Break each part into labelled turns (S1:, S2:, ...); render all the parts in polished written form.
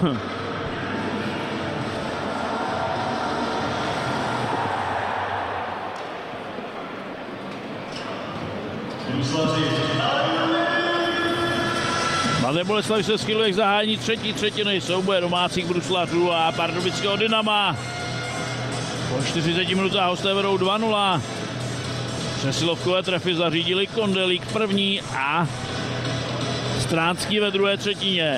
S1: Mladé Boleslavi se schyluje k zahájení třetí třetiny souboje domácích bruslařů a pardubického Dynama. Po 40 minutách hosté vedou 2-0. Přesilovkové trefy zařídili Kondelík první a Stránský ve druhé třetině.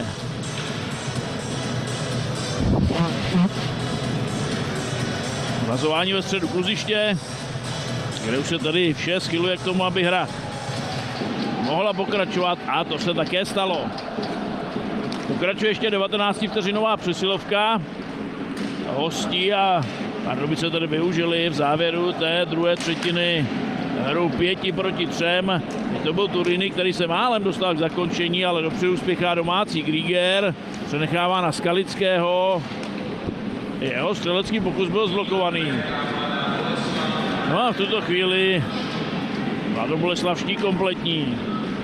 S1: Vazování ve středu kluziště, kde už se tady vše schyluje k tomu, aby hra mohla pokračovat a to se také stalo. Pokračuje ještě 19-vteřinová přesilovka hostí a Pardubice tady využili v závěru té druhé třetiny hru 5-3. To byl Turini, který se málem dostal k zakončení, ale dopředu spěchá domácí Grieger. Přenechává na Skalického. Jeho střelecký pokus byl zblokovaný. No a v tuto chvíli mladoboleslavští kompletní.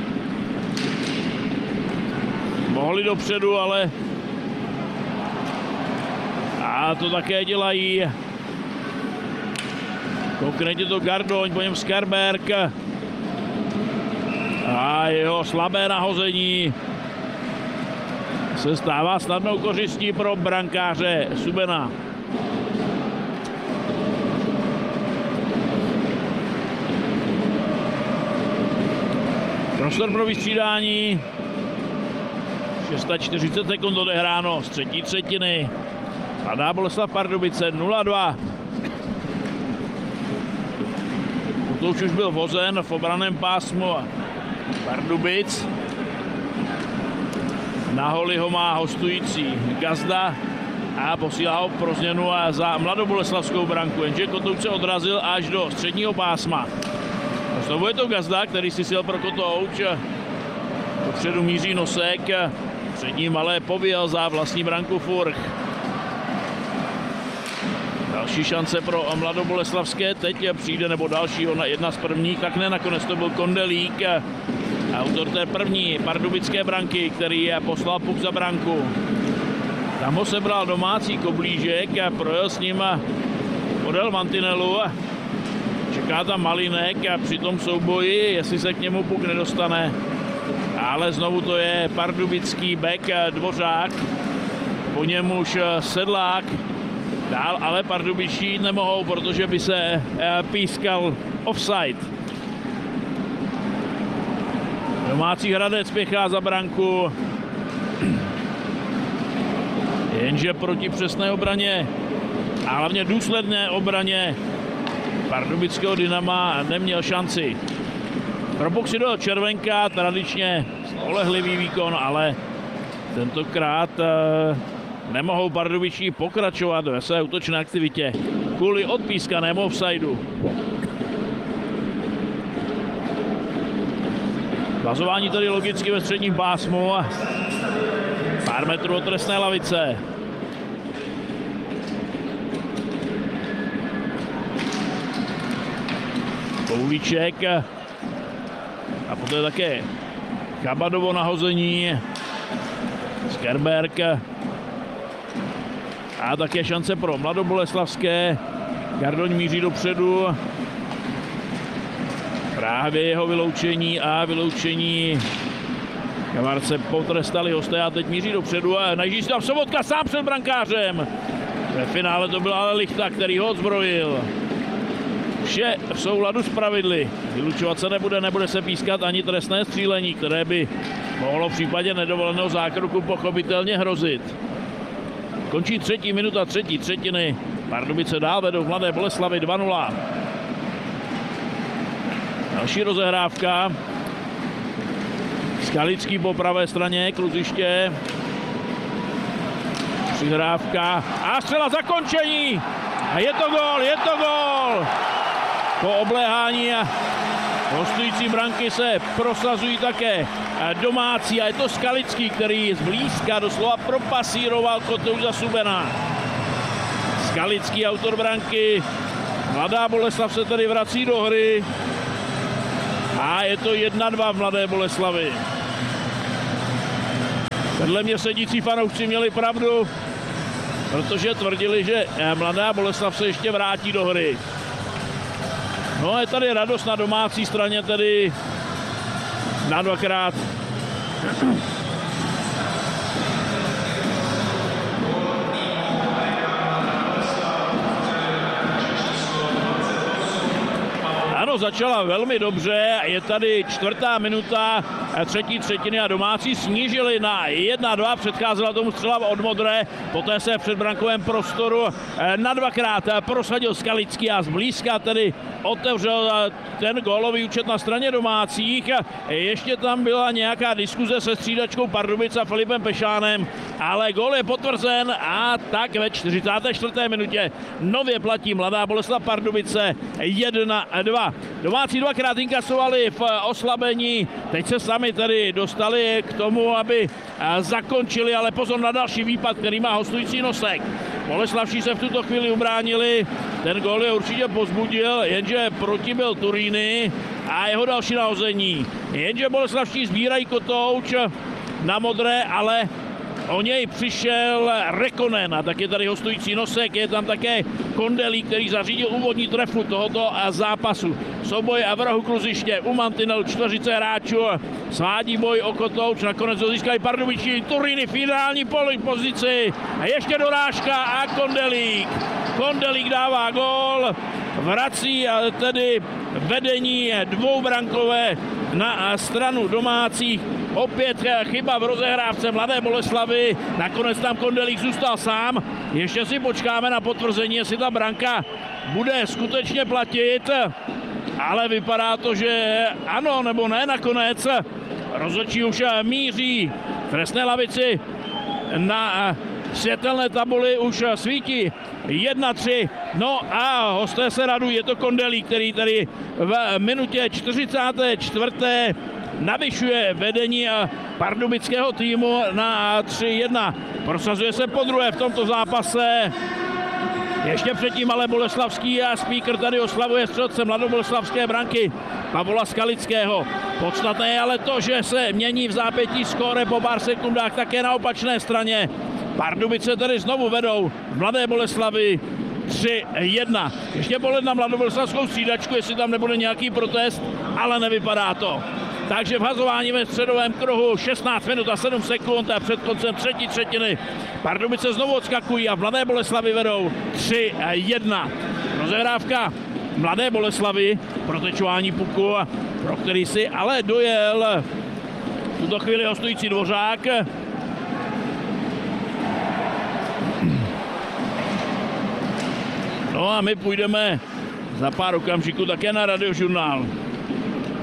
S1: Mohli dopředu, ale a to také dělají. Konkrétně to Gardoň, po něm Skarberg. A jeho slabé nahození se stává snadnou kořistí pro brankáře Subena. Prostor pro vystřídání. 640 sekund odehráno z třetí třetiny. Mladá Boleslav Pardubice 0-2. Kutouč už byl vozen v obraném pásmu Pardubic. Na holi ho má hostující Gazda a posílá ho pro změnu a za mladoboleslavskou branku, jenže Kotouč se odrazil až do středního pásma. Znovu je to Gazda, který si sjel pro Kotouč. Dopředu míří Nosek, před ním ale pověl za vlastní branku Furch. Další šance pro mladoboleslavské, teď přijde, nebo další, jedna z prvních, tak ne, nakonec to byl Kondelík, autor té první pardubické branky, který je poslal puk za branku. Tam ho sebral domácí Koblížek a projel s ním podél mantinelu. Čeká tam Malinek a při tom souboji, jestli se k němu puk nedostane. Ale znovu to je pardubický bek Dvořák, po něm už Sedlák. Dál ale pardubičtí nemohou, protože by se pískal offside. Domácí Hradec spěchá za branku. Jenže proti přesné obraně a hlavně důsledné obraně pardubického Dynama neměl šanci. Pro boxy do červenka, tradičně spolehlivý výkon, ale tentokrát nemohou pardubičtí pokračovat ve své útočné aktivitě kvůli odpískanému offsideu. Vazování tady logicky ve středním pásmu. Pár metrů od trestné lavice. Koulíček. A poté také Chabadovo nahození. Skerberg. A také šance pro mladoboleslavské. Gardoň míří dopředu. Právě jeho vyloučení a vyloučení. Kavarce potrestali hosté a teď míří dopředu a najíždí se tam Sobotka sám před brankářem. Ve finále to byl ale Lichta, který ho odzbrojil. Vše v souladu s pravidly. Vylučovat se nebude se pískat ani trestné střílení, které by mohlo v případě nedovoleného zákroku pochopitelně hrozit. Končí třetí minuta třetí třetiny. Pardubice dál vedou v Mladé Boleslavi 2-0. Další rozehrávka. Skalický po pravé straně kluziště. Přihrávka a střela zakončení. A je to gól. Po obléhání a hostující branky se prosazují také domácí a je to Skalický, který zblízka doslova propasíroval Kotouč za Subena. Skalický, autor branky. Mladá Boleslav se tedy vrací do hry a je to 1-2 v Mladé Boleslavi. Vedle mě sedící fanoušci měli pravdu, protože tvrdili, že Mladá Boleslav se ještě vrátí do hry. No je tady radost na domácí straně, tedy na dvakrát. Ano, začala velmi dobře, je tady 4. minuta 3. třetiny a domácí snížili na 1-2, předcházela tomu střela od Modré, poté se v předbrankovém prostoru na dvakrát prosadil Skalický a zblízka tedy otevřel ten gólový účet na straně domácích. Ještě tam byla nějaká diskuze se střídačkou Pardubic a Filipem Pešánem, ale gól je potvrzen a tak ve 44. minutě nově platí Mladá Boleslav Pardubice 1-2. Domácí dvakrát inkasovali v oslabení, teď se sami tedy dostali k tomu, aby zakončili, ale pozor na další výpad, který má hostující Nosek. Boleslavští se v tuto chvíli ubránili, ten gól je určitě pozbudil, jenže proti byl Turíny a jeho další nahození. Jenže Boleslavští sbírají kotouč na Modré, ale o něj přišel Rekonen a tak je tady hostující Nosek, je tam také Kondelí, který zařídil úvodní trefu tohoto zápasu. Souboj a vrahu kluziště u mantinelu 40 hráčů, svádí boj o kotouč, nakonec ho získali Pardubičtí, Turíny v ideální pozici a ještě dorážka a Kondelík dává gól, vrací tedy vedení dvoubrankové na stranu domácích. Opět chyba v rozehrávce Mladé Boleslavy, nakonec tam Kondelík zůstal sám. Ještě si počkáme na potvrzení, jestli ta branka bude skutečně platit, ale vypadá to, že ano nebo ne nakonec. Rozhodčí už míří v trestné lavici, na světelné tabuli už svítí 1-3, no a hosté se radují, je to Kondelík, který tady v minutě 44. navyšuje vedení pardubického týmu na 3-1. Prosazuje se podruhé v tomto zápase. Ještě předtím ale Boleslavský a Speaker tady oslavuje střelce mladoboleslavské branky Pavola Skalického. Podstatné je ale to, že se mění v zápětí skóre po pár sekundách také na opačné straně. Pardubice tedy znovu vedou v Mladé Boleslavi 3-1. Ještě pohled na mladoboleslavskou střídačku, jestli tam nebude nějaký protest, ale nevypadá to. Takže vhazování ve středovém kruhu 16 minut a 7 sekund a před koncem třetí třetiny Pardubice znovu odskakují a v Mladé Boleslavi vedou 3-1. Rozehrávka Mladé Boleslavy, protečování puku, pro který si ale dojel v tuto chvíli hostující Dvořák. No a my půjdeme za pár okamžiků také na Radiožurnál.